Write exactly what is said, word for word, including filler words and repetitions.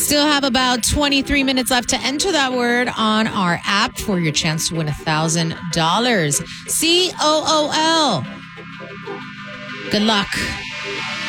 Still have about twenty-three minutes left to enter that word on our app for your chance to win one thousand dollars. C O O L. Good luck.